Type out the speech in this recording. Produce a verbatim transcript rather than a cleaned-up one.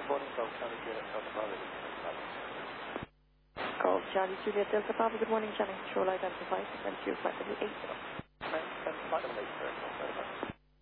morning, Golf Charlie Juliet Delta Bravo. Golf Charlie Juliet Delta Bravo. Good morning, channel control identified. Send you flight number eight. Flight number eight, correct.